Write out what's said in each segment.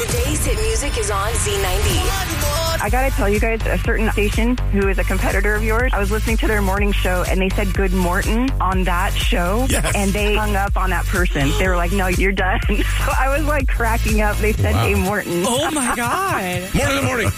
Today's hit music is on Z90. I gotta tell you guys, a certain station who is a competitor of yours, I was listening to their morning show and they said Good Morton on that show. Yes. And they hung up on that person. They were like, no, you're done. So I was like cracking up. They said, hey, Morton. Oh my God. Morning in the morning.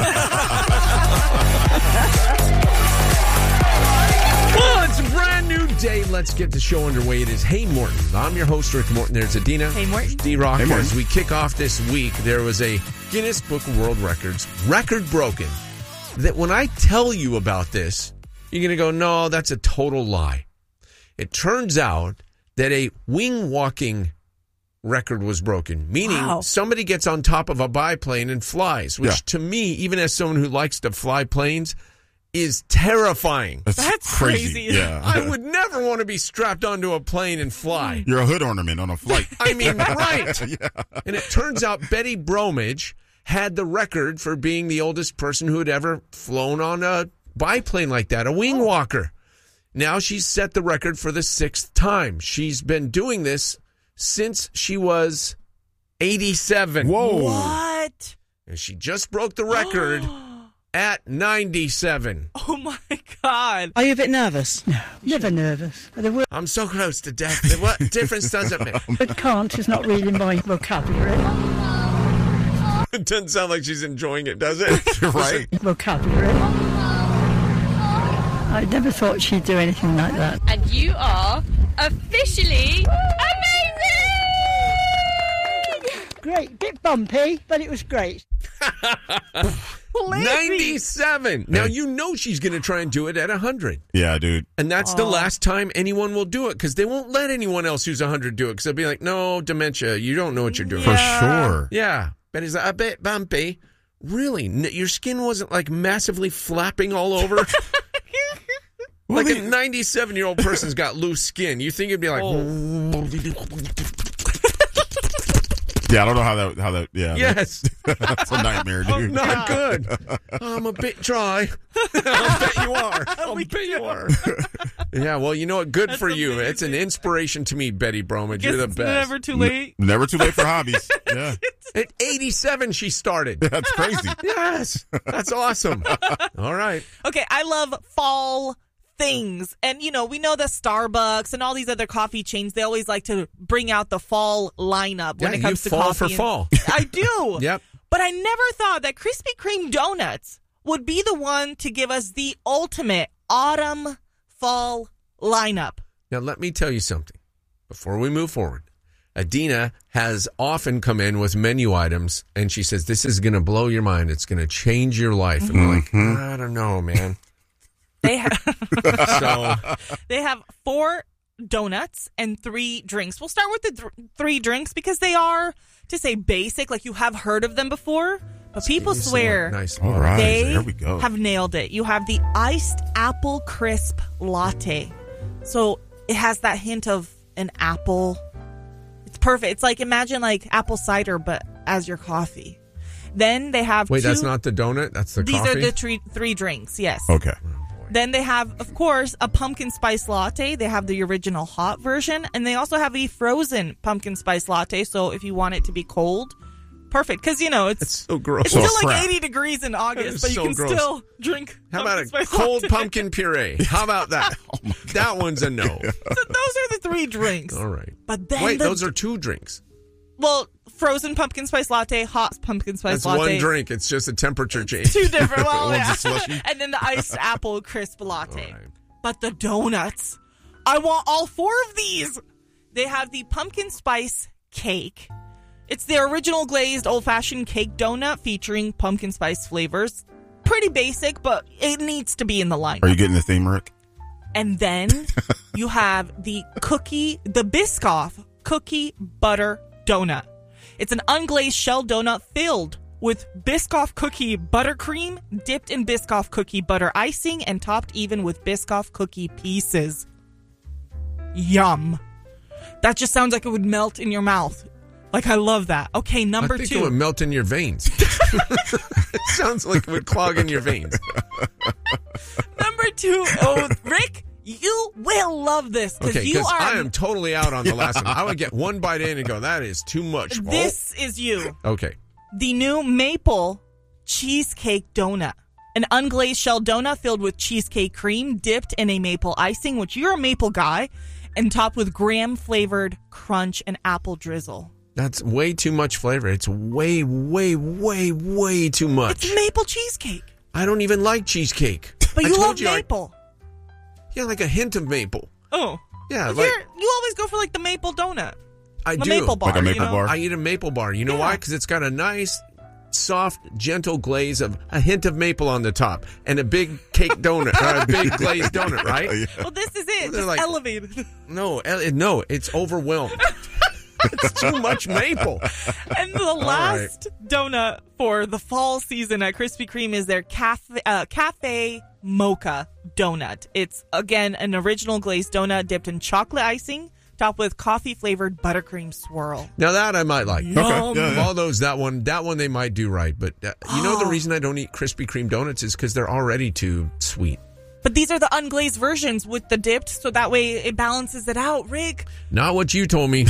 Well, it's a brand new day. Let's get the show underway. It is Hey Morton. I'm your host, Rick Morton. There's Adina. Hey, Morton. D-Rock. Hey, Morton. As we kick off this week, there was a Guinness Book of World Records record broken. That when I tell you about this, you're going to go, no, that's a total lie. It turns out that a wing walking record was broken, meaning somebody gets on top of a biplane and flies, which to me, even as someone who likes to fly planes, is terrifying. That's crazy. Yeah. I would never want to be strapped onto a plane and fly. You're a hood ornament on a flight. I mean, right. Yeah. And it turns out Betty Bromage had the record for being the oldest person who had ever flown on a biplane like that, a wing walker. Now she's set the record for the 6th time. She's been doing this since she was 87. Whoa. What? And she just broke the record at 97. Oh my God. Are you a bit nervous? No, never nervous. The word I'm so close to death. What difference does it make? can't is not really my vocabulary. It doesn't sound like she's enjoying it, does it? Right? Vocabulary. I never thought she'd do anything like that. And you are officially amazing! Great, bit bumpy, but it was great. 97. Now, you know she's going to try and do it at 100. Yeah, dude. And that's the last time anyone will do it because they won't let anyone else who's 100 do it because they'll be like, no, dementia, you don't know what you're doing. For sure. Yeah. Betty's like, a bit bumpy. Really? Your skin wasn't like massively flapping all over? Like a 97-year-old person's got loose skin. You think it'd be like... Yeah, I don't know how that, yeah. Yes. That's a nightmare, dude. Not good. I'm a bit dry. I'll bet you are. I'll bet you are. Yeah, well, you know what? Good for you. amazing. It's an inspiration to me, Betty Bromage. Guess You're the it's best. never too late. Never too late for hobbies. Yeah. At 87, she started. That's crazy. Yes. That's awesome. All right. Okay, I love fall things. And, you know, we know that Starbucks and all these other coffee chains, they always like to bring out the fall lineup when it comes to fall coffee. for fall. I do. Yep. But I never thought that Krispy Kreme donuts would be the one to give us the ultimate autumn fall lineup. Now, let me tell you something before we move forward. Adina has often come in with menu items, and she says, this is going to blow your mind. It's going to change your life. And we're like, I don't know, man. They have, they have 4 donuts and 3 drinks. We'll start with the 3 drinks because they are, to say basic, like you have heard of them before, but people swear Nice. All right. they There we go. have nailed it. You have the iced apple crisp latte. So it has that hint of an apple. It's perfect. It's like, imagine like apple cider, but as your coffee. Then they have Wait, 2. that's not the donut? That's the These coffee? are the 3 drinks, yes. Okay. Then they have, of course, a pumpkin spice latte. They have the original hot version. And they also have a frozen pumpkin spice latte. So if you want it to be cold, perfect. Because, you know, it's so gross. It's So still crap. like 80 degrees in August, but you so can gross. still drink How about a pumpkin spice cold latte. pumpkin puree? How about that? That one's a no. So those are the 3 drinks. All right. But then Wait, those are 2 drinks. Well, frozen pumpkin spice latte, hot pumpkin spice That's latte. 1 drink. It's just a temperature change. 2 different. Well, One's yeah. a slushy. And then the iced apple crisp latte. All right. But the donuts, I want all 4 of these. They have the pumpkin spice cake. It's the original glazed old-fashioned cake donut featuring pumpkin spice flavors. Pretty basic, but it needs to be in the line. Are you getting the theme, Rick? And then you have the Biscoff cookie butter donut. It's an unglazed shell donut filled with Biscoff cookie buttercream, dipped in Biscoff cookie butter icing, and topped even with Biscoff cookie pieces. Yum. That just sounds like it would melt in your mouth. Like, I love that. Okay, number I think 2. it would melt in your veins. It sounds like it would clog in your veins. Number 2. Oh, Rick, you will love this. Okay, you because are. I am totally out on the last one. I would get one bite in and go, that is too much. This is you. Okay. the new maple cheesecake donut. An unglazed shell donut filled with cheesecake cream, dipped in a maple icing, which you're a maple guy, and topped with graham-flavored crunch and apple drizzle. That's way too much flavor. It's way, way, way, way too much. It's maple cheesecake. I don't even like cheesecake. But I you told love you, maple. Yeah, like a hint of maple. Oh. Yeah, Well, like you always go for like the maple donut. I The do. maple bar. Like a maple you know? bar? I eat a maple bar. You know Yeah. why? Because it's got a nice, soft, gentle glaze of a hint of maple on the top and a big cake donut, or a big glazed donut, right? Yeah. Well, this is it. They're Just like- elevated. No, it's overwhelmed. It's too much maple. And the last donut for the fall season at Krispy Kreme is their cafe mocha donut. It's, again, an original glazed donut dipped in chocolate icing, topped with coffee-flavored buttercream swirl. Now that I might like. Okay. Yeah, Of yeah. all those, that one they might do right. But you know the reason I don't eat Krispy Kreme donuts is because they're already too sweet. But these are the unglazed versions with the dipped, so that way it balances it out, Rick. Not what you told me.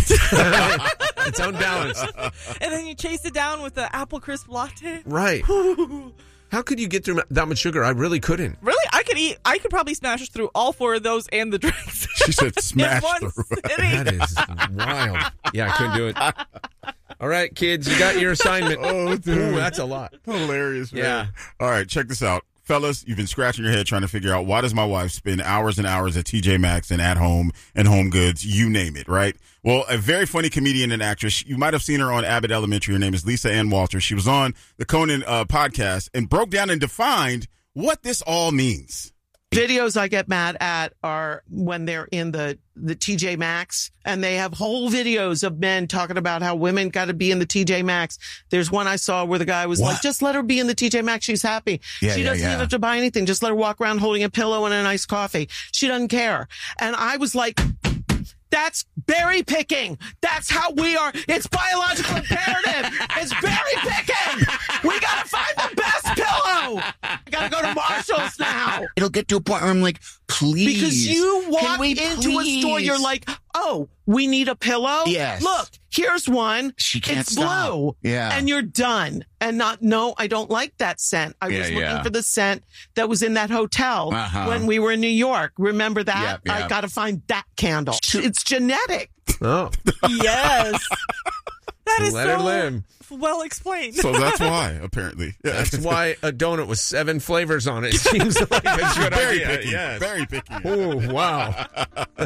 It's unbalanced. And then you chase it down with the apple crisp latte. Right. How could you get through that much sugar? I really couldn't. Really? I could probably smash through all four of those and the drinks. She said smash one through. sitting. That is wild. Yeah, I couldn't do it. All right, kids, you got your assignment. Oh, dude. Ooh, that's a lot. Hilarious, man. Yeah. All right, check this out. Fellas, you've been scratching your head trying to figure out why does my wife spend hours and hours at TJ Maxx and At Home and Home Goods, you name it, right? Well, a very funny comedian and actress, you might have seen her on Abbott Elementary. Her name is Lisa Ann Walters. She was on the Conan podcast and broke down and defined what this all means. Videos I get mad at are when they're in the TJ Maxx and they have whole videos of men talking about how women got to be in the TJ Maxx. There's one I saw where the guy was like, just let her be in the TJ Maxx. She's happy. She doesn't even have to buy anything. Just let her walk around holding a pillow and a nice coffee. She doesn't care. And I was like, that's berry picking. That's how we are. It's biological imperative. It's berry picking. We got to find the best pillow. I got to go to Marshall's now. It'll get to a point where I'm like, please. Because you walk Can we into a store, you're like, oh, we need a pillow? Yes. Look, here's one. She can't it's stop. blue. Yeah. And you're done. And no, I don't like that scent. I was looking for the scent that was in that hotel when we were in New York. Remember that? Yep. I got to find that candle. It's genetic. Oh, Yes. That is let her so live. well explained. So that's why, apparently. Yeah. That's why a donut with 7 flavors on it seems like a good Berry idea. picking. Yes. Berry picking. Oh, wow.